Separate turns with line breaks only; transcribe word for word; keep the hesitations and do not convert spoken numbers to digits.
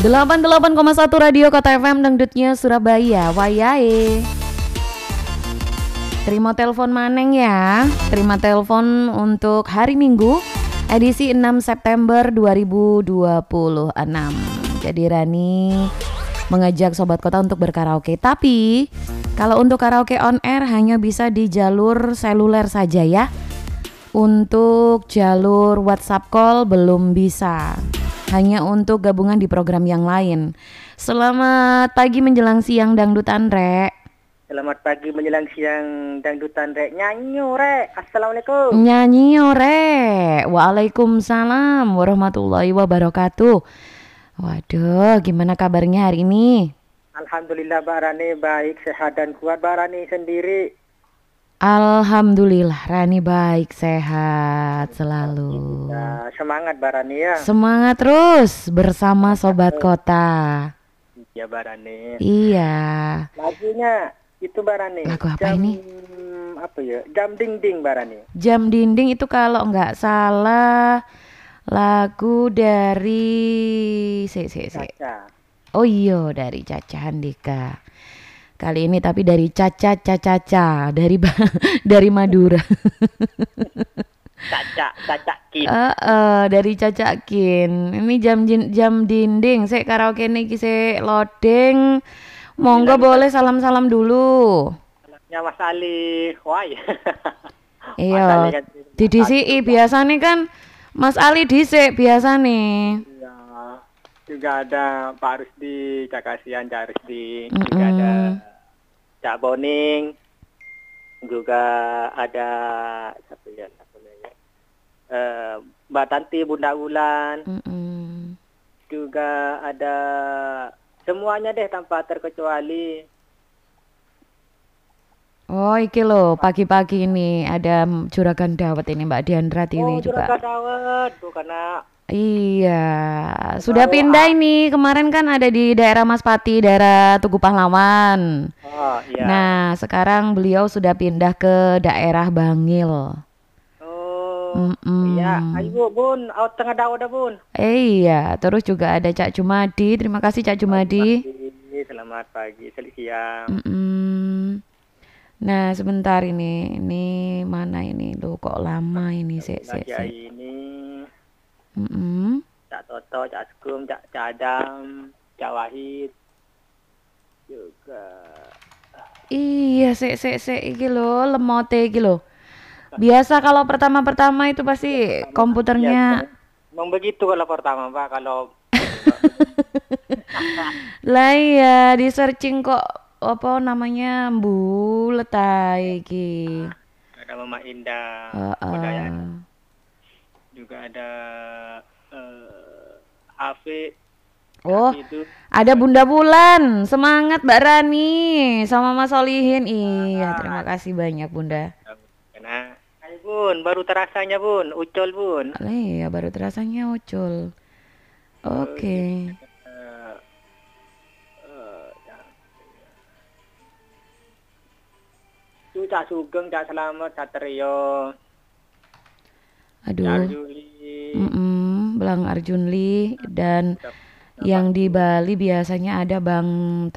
delapan puluh delapan koma satu Radio Kota F M Dangdutnya Surabaya. Wayahe. Terima telepon maneng ya. Terima telepon untuk hari Minggu edisi enam September dua ribu dua puluh enam. Jadi Rani mengajak Sobat Kota untuk berkaraoke. Tapi kalau untuk karaoke on air hanya bisa di jalur seluler saja ya. Untuk jalur WhatsApp call belum bisa. Hanya untuk gabungan di program yang lain. Selamat pagi menjelang siang dangdutan Rek.
Selamat pagi menjelang siang dangdutan Rek. Nyanyi Rek. Assalamualaikum.
Nyanyi Rek. Waalaikumsalam warahmatullahi wabarakatuh. Waduh, gimana kabarnya hari ini?
Alhamdulillah Mbak Rani baik, sehat dan kuat. Mbak Rani sendiri?
Alhamdulillah Rani baik, sehat selalu.
Ya, semangat Mbak Rani ya.
Semangat terus bersama Sobat Kota.
Iya Mbak Rani.
Iya.
Lagunya itu Mbak Rani.
Lagu apa
jam,
ini?
Apa ya? Jam dinding Mbak Rani.
Jam dinding itu kalau nggak salah lagu dari si si si.
Caca.
Oh iya, dari Caca Handika. Kali ini tapi dari Caca Caca dari dari Madura.
Caca Caca Kin.
Uh, uh, dari Caca Kin. Ini jam jam dinding. Saya karaoke niki saya loading. Monggo boleh salam-salam dulu.
Salamnya Mas Ali. Wah.
Iya. Di D C I biasa nih kan Mas Ali dhisik biasa nih.
Iya. Juga ada Pak Rusdi, Cak Kasian, Cak Rusdi,
Mm-mm.
juga ada Cak Boning, juga ada siapa ya namanya, uh, Mbak Tanti, Bunda Ulan,
Mm-mm.
juga ada semuanya deh tanpa terkecuali.
Oh iki loh pagi-pagi ini ada Juragan Dawet ini Mbak Diandra Tiwi
Oh,
juga.
Juragan Dawet, bukan.
Iya, sudah pindah ini. Kemarin kan ada di daerah Maspati, daerah Tugu Pahlawan.
Oh, iya.
Nah, sekarang beliau sudah pindah ke daerah Bangil.
Oh,
Mm-mm.
iya. Ayo Bun, out tengah dawa dah Bun.
Eh, iya, terus juga ada Cak Jumadi. Terima kasih Cak Jumadi.
Selamat pagi, selamat siang.
Mm-mm. Nah, sebentar ini. Ini mana ini? Loh, kok lama ini, Sek, sek, sek.
Ini
Mm-mm.
Cak Toto, Cak Skum, Cak Cadam, Cak Wahid juga.
Iya, sek sek sek iki lho, lemote iki lho. Biasa kalau pertama-pertama itu pasti komputernya.
Memang begitu kalau pertama, Pak, kalau
Lah iya, di searching kok apa namanya bulet ae iki.
ada Mama Indah,
Heeh.
juga ada uh, Afi.
Oh,
itu
ada Bunda Bulan. Semangat Mbak Rani sama Mas Solihin. Iya, terima kasih banyak Bunda.
Nah, ayo Bun, baru terasanya Bun, ucol Bun.
Lah iya, baru terasanya ucul. Oke.
Uh, uh, Itu Cak Sugeng, Cak Selamat, Cak Trio.
Aduh.
Arjuli.
Mm-mm, Belang Arjunli dan yang di Bali biasanya ada Bang